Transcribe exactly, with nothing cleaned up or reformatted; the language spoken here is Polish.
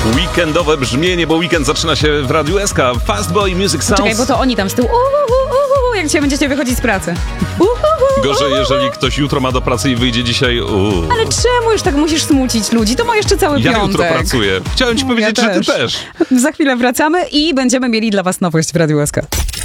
Weekendowe brzmienie, bo weekend zaczyna się w Radiu S K. Fastboy Music Sounds. Czekaj, bo to oni tam z tyłu, uhu, uhu, jak dzisiaj będziecie wychodzić z pracy. Uhu, Gorzej, jeżeli ktoś jutro ma do pracy i wyjdzie dzisiaj. Uu. Ale czemu już tak musisz smucić ludzi? To ma jeszcze cały Ja piątek. jutro pracuję. Chciałem ci powiedzieć, Ja że ty też. Za chwilę wracamy i będziemy mieli dla was nowość w Radiu S K.